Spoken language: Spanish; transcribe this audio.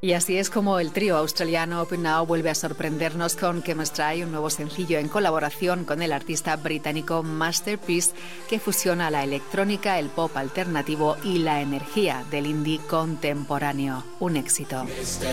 Y así es como el trío australiano Open Now vuelve a sorprendernos con Chemistry, un nuevo sencillo en colaboración con el artista británico Masterpiece, que fusiona la electrónica, el pop alternativo y la energía del indie contemporáneo. Un éxito.